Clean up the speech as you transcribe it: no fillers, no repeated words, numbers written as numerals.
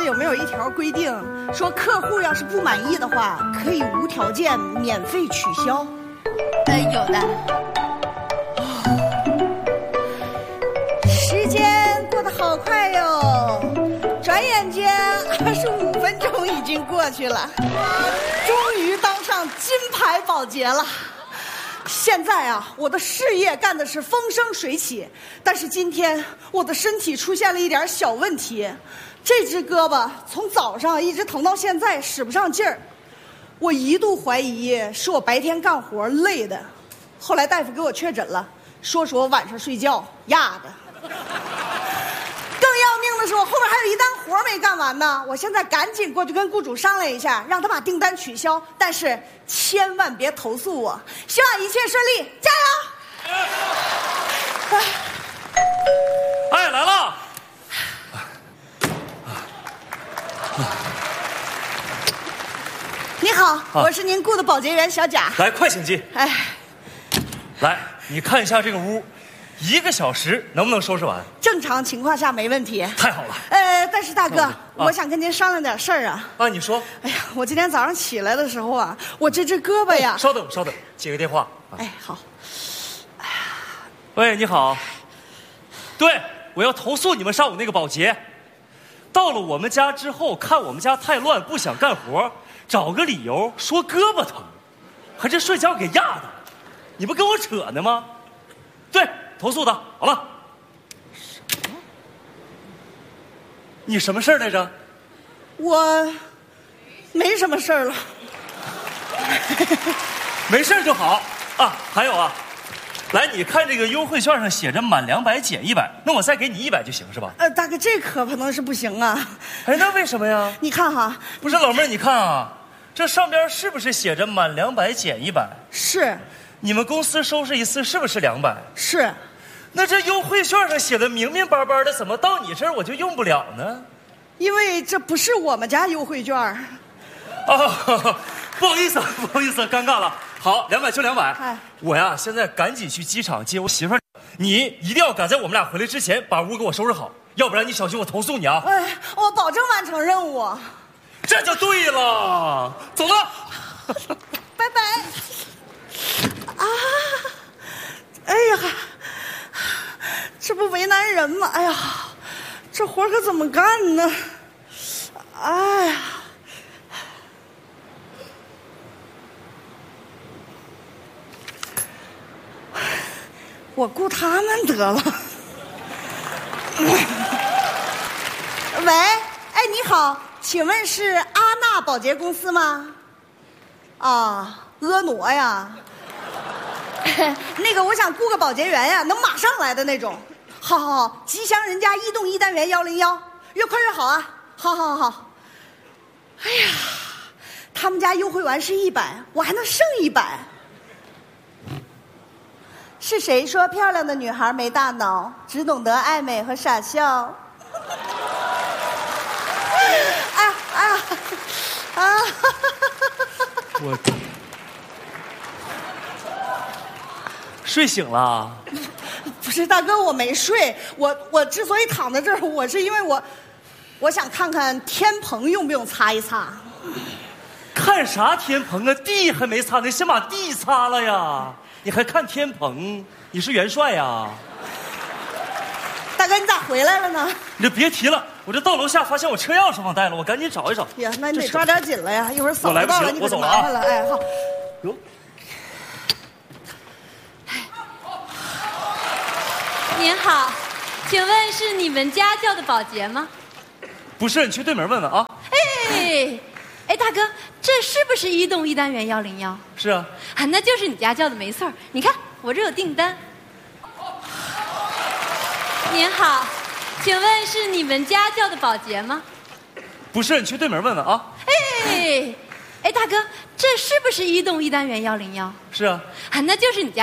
有没有一条规定，说客户要是不满意的话，可以无条件免费取消？ 有的。 时间过得好快哟，转眼间25分钟已经过去了，终于当上金牌保洁了。现在啊，我的事业干的是风生水起，但是今天我的身体出现了一点小问题，这只胳膊从早上一直疼到现在，使不上劲儿。我一度怀疑是我白天干活累的，后来大夫给我确诊了，说是我晚上睡觉压的。更要命的是，我后面还有一单活没干完呢。我现在赶紧过去跟雇主商量一下，让他把订单取消，但是千万别投诉我，希望一切顺利，加油！ 哎，来了！ 你好，我是您雇的保洁员小贾。 来，快请进。 哎， 来，你看一下这个屋，1个小时能不能收拾完？ 正常情况下没问题。 太好了。 但是大哥，我想跟您商量点事儿啊。 啊，你说。 哎呀，我今天早上起来的时候啊，我这只胳膊呀…… 稍等，接个电话。 哎，好。 喂，你好。对，我要投诉你们上午那个保洁，到了我们家之后，看我们家太乱，不想干活，找个理由说胳膊疼，还这睡觉给压的，你不跟我扯呢吗？对，投诉他。好了。你什么事儿来着？ 我没什么事儿了。 没事就好啊。还有啊，来，你看这个优惠券上写着满200减100，那我再给你100就行是吧？ 大哥，这可能是不行啊。 哎，那为什么呀？ 你看哈， 不是老妹儿，你看啊，这上边是不是写着满200减100？ 是。 你们公司收拾一次是不是200？ 是。 那这优惠券上写的明明白白的，怎么到你这儿我就用不了呢？ 因为这不是我们家优惠券。 哦，不好意思，尴尬了。好，200就200。 哎， 我呀，现在赶紧去机场接我媳妇儿。你一定要赶在我们俩回来之前把屋给我收拾好，要不然你小心我投诉你啊！ 哎，我保证完成任务。 这就对了，走了， 拜拜。啊，哎呀，这不为难人吗？哎呀，这活可怎么干呢？哎呀。我雇他们得了。喂，哎，你好，请问是阿娜保洁公司吗？啊，婀娜呀。那个，我想雇个保洁员呀，能马上来的那种。好，吉祥人家1栋1单元101，越快越好啊！好。哎呀，他们家优惠完是100，我还能剩100。是谁说漂亮的女孩没大脑，只懂得爱美和傻笑？哎呀！ 我睡醒了。 不是大哥，我没睡。我之所以躺在这儿，我是因为我想看看天棚用不用擦一擦。 看啥天棚啊？地还没擦呢，先把地擦了呀！你还看天棚？你是元帅呀？ 大哥，你咋回来了呢？ 你就别提了，我这到楼下发现我车钥匙忘带了，我赶紧找一找。 呀，那你得抓点紧了呀，一会儿嫂子到了你可就麻烦了。哎，好。 哟， 您好，请问是你们家叫的保洁吗？ 不是，你去对门问问啊。 哎，大哥，这是不是1栋1单元101？ 是啊。 那就是你家叫的没错。你看我这有订单。您好，请问是你们家叫的保洁吗？ 不是，你去对门问问啊。 哎，大哥，这是不是1栋1单元101？ 是啊。 那就是你家